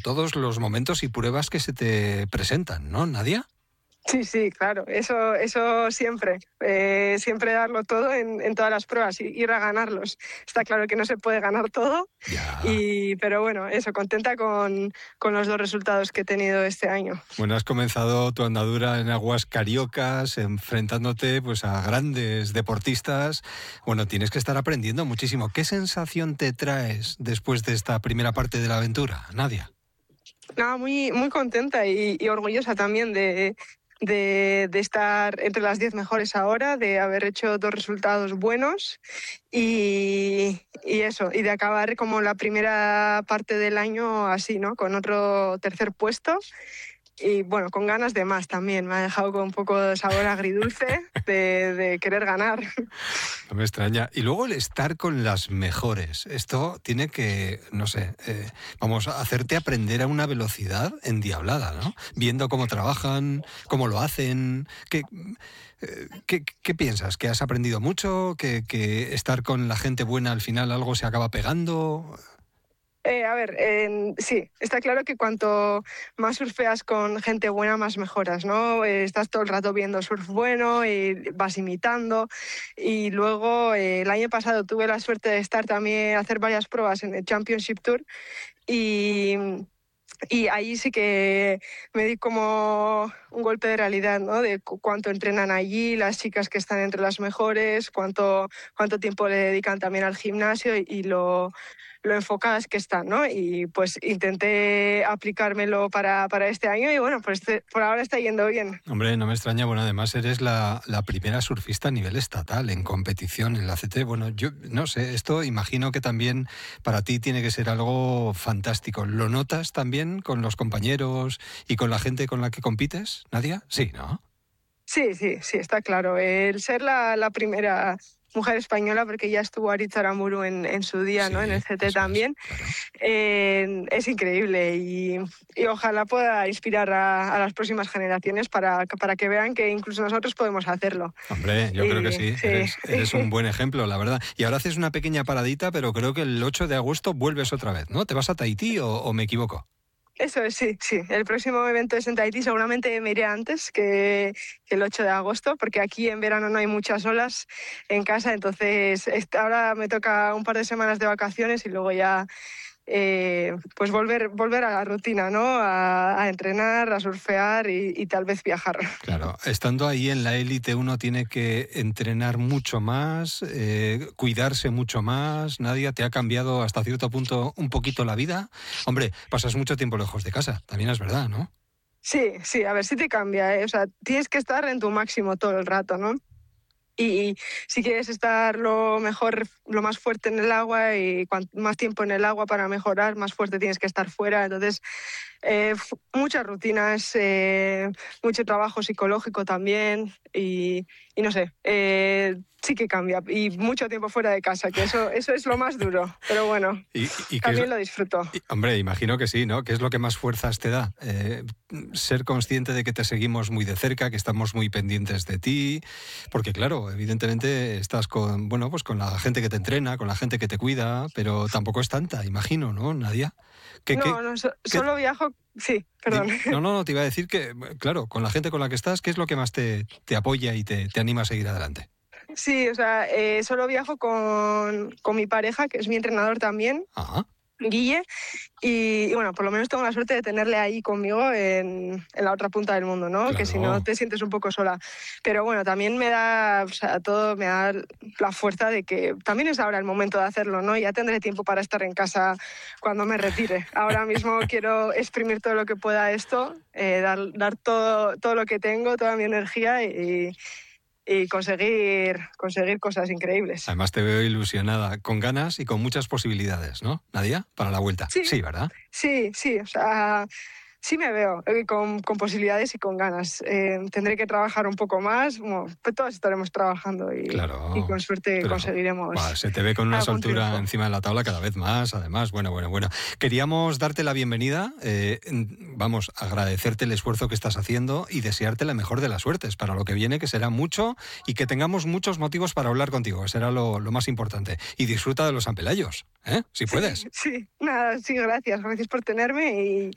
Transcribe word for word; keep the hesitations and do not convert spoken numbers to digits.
todos los momentos y pruebas que se te presentan, ¿no, Nadia? Sí, sí, claro, eso, eso siempre, eh, siempre darlo todo en, en todas las pruebas y ir a ganarlos. Está claro que no se puede ganar todo, Ya. y, pero bueno, eso, contenta con, con los dos resultados que he tenido este año. Bueno, has comenzado tu andadura en aguas cariocas, enfrentándote pues a grandes deportistas. Bueno, tienes que estar aprendiendo muchísimo. ¿Qué sensación te traes después de esta primera parte de la aventura, Nadia? No, muy, muy contenta y, y orgullosa también de, de, de estar entre las diez mejores ahora, de haber hecho dos resultados buenos y, y eso, y de acabar como la primera parte del año así, ¿no? Con otro tercer puesto. Y bueno, con ganas de más también. Me ha dejado con un poco de sabor agridulce de, de querer ganar. No me extraña. Y luego el estar con las mejores. Esto tiene que, no sé, eh, vamos, a hacerte aprender a una velocidad endiablada, ¿no? Viendo cómo trabajan, cómo lo hacen. ¿Qué, eh, qué, qué piensas? ¿Que has aprendido mucho? ¿Que, ¿Que estar con la gente buena al final algo se acaba pegando? Eh, a ver, eh, sí, está claro que cuanto más surfeas con gente buena, más mejoras, ¿no? Eh, estás todo el rato viendo surf bueno y vas imitando. Y luego, eh, el año pasado tuve la suerte de estar también, hacer varias pruebas en el Championship Tour y... Y ahí sí que me di como un golpe de realidad, ¿no? De cu- cuánto entrenan allí, las chicas que están entre las mejores, cuánto, cuánto tiempo le dedican también al gimnasio y, y lo, lo enfocadas que están, ¿no? Y pues intenté aplicármelo para, para este año y bueno, pues este, por ahora está yendo bien. Hombre, no me extraña. Bueno, además eres la, la primera surfista a nivel estatal en competición en la C T. Bueno, yo no sé, esto imagino que también para ti tiene que ser algo fantástico. ¿Lo notas también con los compañeros y con la gente con la que compites, Nadia? Sí, ¿no? Sí, sí, sí, está claro. El ser la, la primera mujer española, porque ya estuvo Aritz Aramuru en, en su día, ¿no? En Sí, el C T eso es, también, claro. eh, es increíble y, y ojalá pueda inspirar a, a las próximas generaciones para, para que vean que incluso nosotros podemos hacerlo. Hombre, yo creo que Y, sí, sí. eres, eres un buen ejemplo, la verdad. Y ahora haces una pequeña paradita, pero creo que el ocho de agosto vuelves otra vez, ¿no? ¿Te vas a Tahití o, o me equivoco? Eso es, sí, sí. El próximo evento es en Tahití, seguramente me iré antes que, que el ocho de agosto, porque aquí en verano no hay muchas olas en casa, entonces este, ahora me toca un par de semanas de vacaciones y luego ya eh, pues volver, volver a la rutina, ¿no? A, a entrenar, a surfear y, y tal vez viajar. Claro, estando ahí en la élite uno tiene que entrenar mucho más, eh, cuidarse mucho más. Nadia, ¿te ha cambiado hasta cierto punto un poquito la vida? Hombre, pasas mucho tiempo lejos de casa, también es verdad, ¿no? Sí, sí, a ver si te cambia, ¿eh? O sea, tienes que estar en tu máximo todo el rato, ¿no? Y si quieres estar lo mejor, lo más fuerte en el agua y cuanto más tiempo en el agua para mejorar, más fuerte tienes que estar fuera. Entonces, eh, muchas rutinas, eh, mucho trabajo psicológico también y, y no sé, eh, sí que cambia. Y mucho tiempo fuera de casa, que eso, eso es lo más duro. Pero bueno, ¿Y, y qué es también lo- lo disfruto. y, hombre, imagino que sí, ¿no? ¿Qué es lo que más fuerzas te da? Eh, ser consciente de que te seguimos muy de cerca, que estamos muy pendientes de ti, porque claro, evidentemente estás con, bueno, pues con la gente que te entrena, con la gente que te cuida, pero tampoco es tanta, imagino, ¿no, Nadia? ¿Qué, qué, No, no, so- qué- solo viajo, sí, perdón. Di- No, no, no, te iba a decir que, claro, con la gente con la que estás, ¿qué es lo que más te, te apoya y te, te anima a seguir adelante? Sí, o sea, eh, solo viajo con, con mi pareja, que es mi entrenador también, Ajá, Guille, y, y bueno, por lo menos tengo la suerte de tenerle ahí conmigo en, en la otra punta del mundo, ¿no? Que si no claro. te sientes un poco sola. Pero bueno, también me da, o sea, todo me da la fuerza de que también es ahora el momento de hacerlo, ¿no? Ya tendré tiempo para estar en casa cuando me retire. Ahora mismo quiero exprimir todo lo que pueda esto, eh, dar, dar todo, todo lo que tengo, toda mi energía y, y conseguir, conseguir cosas increíbles. Además te veo ilusionada, con ganas y con muchas posibilidades, ¿no, Nadia? Para la vuelta. Sí, Sí, ¿verdad? sí, sí, o sea, sí me veo eh, con, con posibilidades y con ganas. Eh, tendré que trabajar un poco más, bueno, pues todos estaremos trabajando y, y Claro, con suerte pero buah, conseguiremos se te ve con una algún soltura triunfo. encima de la tabla cada vez más, además, bueno, bueno, bueno. Queríamos darte la bienvenida, eh, vamos, agradecerte el esfuerzo que estás haciendo y desearte la mejor de las suertes para lo que viene, que será mucho y que tengamos muchos motivos para hablar contigo, que será lo, lo más importante. Y disfruta de los San Pelayos, ¿eh? Si Sí, puedes. sí, nada, sí, gracias, gracias por tenerme y,